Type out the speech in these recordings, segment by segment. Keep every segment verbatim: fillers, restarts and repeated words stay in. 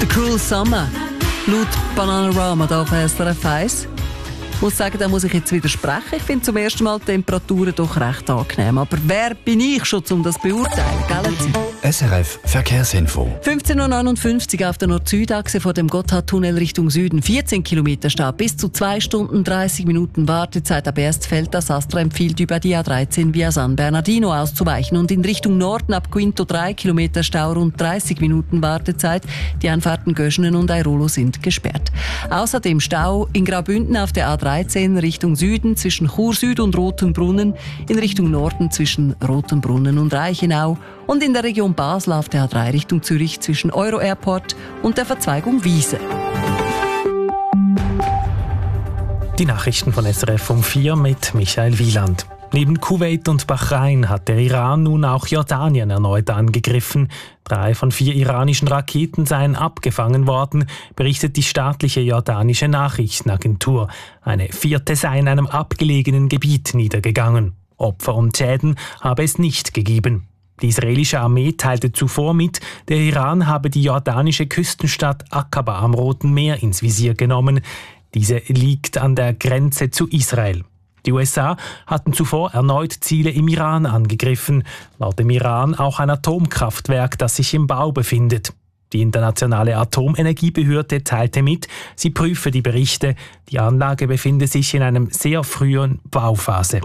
The Cruel Summer, laut Bananarama hier auf S R F eins. Ich muss sagen, da muss ich jetzt widersprechen. Ich finde zum ersten Mal die Temperaturen doch recht angenehm. Aber wer bin ich schon, um das zu beurteilen? Gell? S R F Verkehrsinfo. fünfzehn Uhr neunundfünfzig auf der Nord-Süd-Achse vor dem Gotthardtunnel Richtung Süden. vierzehn Kilometer Stau, bis zu zwei Stunden dreißig Minuten Wartezeit. Aber erst fällt das Astra empfiehlt, über die A dreizehn via San Bernardino auszuweichen. Und in Richtung Norden ab Quinto drei Kilometer Stau, rund dreißig Minuten Wartezeit. Die Anfahrten Göschenen und Airolo sind gesperrt. Außerdem Stau in Graubünden auf der A dreizehn Richtung Süden zwischen Chur Süd und Rotenbrunnen, in Richtung Norden zwischen Rotenbrunnen und Reichenau und in der Region Basel auf der A drei Richtung Zürich zwischen Euro Airport und der Verzweigung Wiese. Die Nachrichten von S R F um vier mit Michael Wieland. Neben Kuwait und Bahrain hat der Iran nun auch Jordanien erneut angegriffen. Drei von vier iranischen Raketen seien abgefangen worden, berichtet die staatliche jordanische Nachrichtenagentur. Eine vierte sei in einem abgelegenen Gebiet niedergegangen. Opfer und Schäden habe es nicht gegeben. Die israelische Armee teilte zuvor mit, der Iran habe die jordanische Küstenstadt Aqaba am Roten Meer ins Visier genommen. Diese liegt an der Grenze zu Israel. Die U S A hatten zuvor erneut Ziele im Iran angegriffen. Laut dem Iran auch ein Atomkraftwerk, das sich im Bau befindet. Die internationale Atomenergiebehörde teilte mit, sie prüfe die Berichte. Die Anlage befinde sich in einer sehr frühen Bauphase.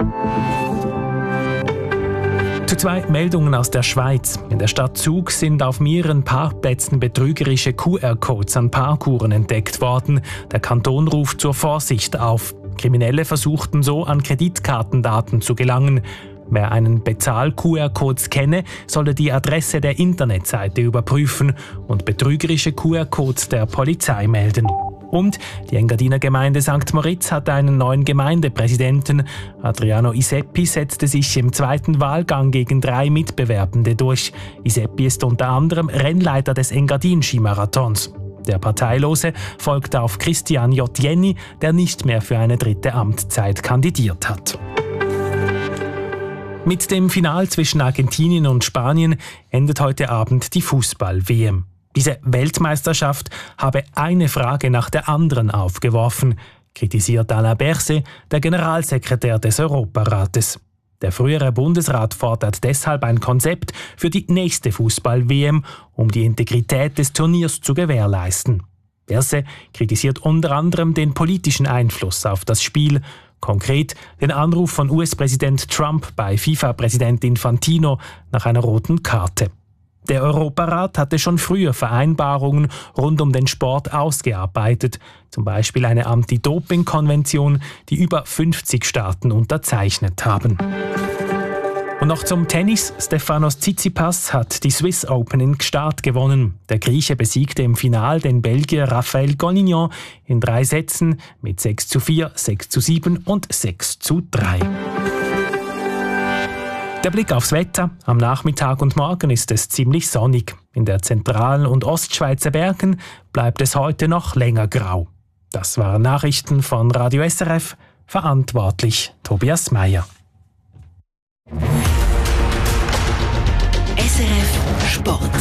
Zu zwei Meldungen aus der Schweiz. In der Stadt Zug sind auf mehreren Parkplätzen betrügerische Q R-Codes an Parkuhren entdeckt worden. Der Kanton ruft zur Vorsicht auf. Kriminelle versuchten so an Kreditkartendaten zu gelangen. Wer einen Bezahl-Q R-Code kenne, solle die Adresse der Internetseite überprüfen und betrügerische Q R-Codes der Polizei melden. Und die Engadiner Gemeinde Sankt Moritz hat einen neuen Gemeindepräsidenten. Adriano Iseppi setzte sich im zweiten Wahlgang gegen drei Mitbewerbende durch. Iseppi ist unter anderem Rennleiter des Engadin-Skimarathons. Der Parteilose folgt auf Christian J. Jenny, der nicht mehr für eine dritte Amtszeit kandidiert hat. Mit dem Final zwischen Argentinien und Spanien endet heute Abend die Fußball-W M. Diese Weltmeisterschaft habe eine Frage nach der anderen aufgeworfen, kritisiert Alain Berset, der Generalsekretär des Europarates. Der frühere Bundesrat fordert deshalb ein Konzept für die nächste Fußball-W M, um die Integrität des Turniers zu gewährleisten. Berset kritisiert unter anderem den politischen Einfluss auf das Spiel, konkret den Anruf von U S-Präsident Trump bei FIFA-Präsident Infantino nach einer roten Karte. Der Europarat hatte schon früher Vereinbarungen rund um den Sport ausgearbeitet, zum Beispiel eine Anti-Doping-Konvention, die über fünfzig Staaten unterzeichnet haben. Und noch zum Tennis. Stefanos Tsitsipas hat die Swiss Open in Gstaad gewonnen. Der Grieche besiegte im Finale den Belgier Raphael Collignon in drei Sätzen mit sechs zu vier, sechs zu sieben und sechs zu drei. Der Blick aufs Wetter. Am Nachmittag und Morgen ist es ziemlich sonnig. In der zentralen und Ostschweizer Bergen bleibt es heute noch länger grau. Das waren Nachrichten von Radio S R F. Verantwortlich Tobias Meyer. S R F Sport.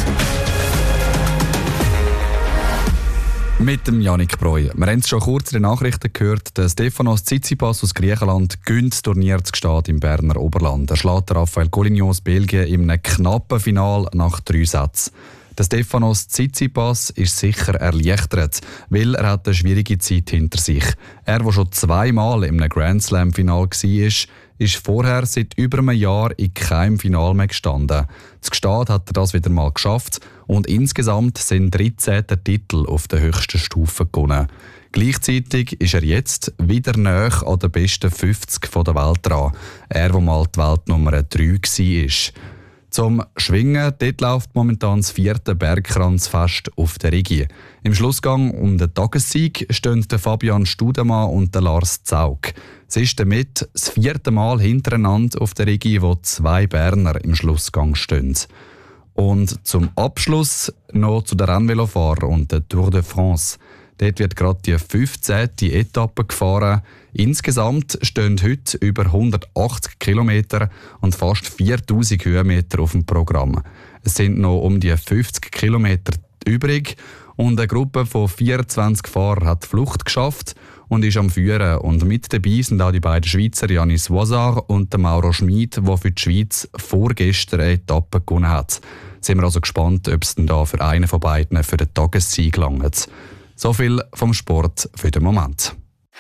Mit dem Yannick Breuer. Wir haben es schon kurz in den Nachrichten gehört, der Stefanos Tsitsipas aus Griechenland gönnt das Turnier zu Gstaad im Berner Oberland. Er schlägt Raphael Collignon aus Belgien in einem knappen Final nach drei Sätzen. Der Stefanos Tsitsipas ist sicher erleichtert, weil er hat eine schwierige Zeit hinter sich. Er, der schon zweimal in einem Grand Slam-Final war, ist vorher seit über einem Jahr in keinem Final mehr gestanden. Zu Gstaad hat er das wieder mal geschafft und insgesamt sind dreizehn Titel auf der höchsten Stufe gewonnen. Gleichzeitig ist er jetzt wieder näher an den besten fünfzig der Welt dran. Er, der mal die Weltnummer drei war. Zum Schwingen dort läuft momentan das vierte Bergkranzfest auf der Rigi. Im Schlussgang um den Tagessieg stehen der Fabian Studemann und der Lars Zaug. Es ist damit das vierte Mal hintereinander auf der Rigi, wo zwei Berner im Schlussgang stehen. Und zum Abschluss noch zu den Rennvelofahrern und der Tour de France. Dort wird gerade die fünfzehnte Etappe gefahren. Insgesamt stehen heute über hundertachtzig Kilometer und fast viertausend Höhenmeter auf dem Programm. Es sind noch um die fünfzig Kilometer übrig Und eine Gruppe von vierundzwanzig Fahrern hat die Flucht geschafft und ist am Führen. Und mit dabei sind auch die beiden Schweizer Janis Voisard und der Mauro Schmid, der für die Schweiz vorgestern eine Etappe gewonnen hat. Sind wir also gespannt, ob es denn da für einen von beiden für den Tagessieg langt. So viel vom Sport für den Moment.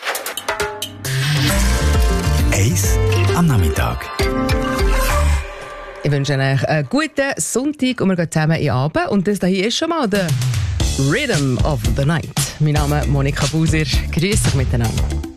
Eis am Nachmittag. Ich wünsche euch einen guten Sonntag und wir gehen zusammen in den Abend. Und das hier ist schon mal der Rhythm of the Night. Mein Name ist Monika Buser. Grüß euch miteinander.